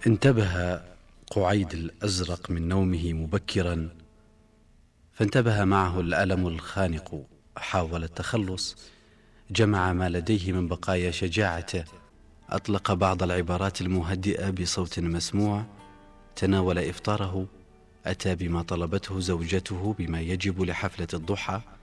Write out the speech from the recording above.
انتبه قعيد الأزرق من نومه مبكرا، فانتبه معه الألم الخانق. حاول التخلص، جمع ما لديه من بقايا شجاعته، أطلق بعض العبارات المهدئة بصوت مسموع، تناول إفطاره، أتى بما طلبته زوجته بما يجب لحفلة الضحى،